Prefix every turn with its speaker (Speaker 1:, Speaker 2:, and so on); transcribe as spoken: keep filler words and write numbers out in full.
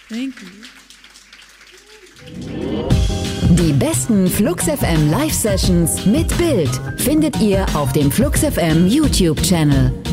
Speaker 1: Thank you.
Speaker 2: Die besten Flux F M Live Sessions mit Bild findet ihr auf dem Flux F M YouTube Channel.